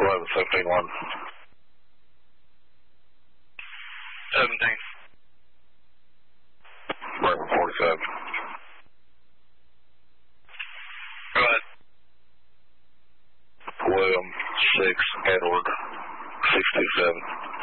11-17-1. 17. Breakman 47. Go ahead. William 6, Edward 627.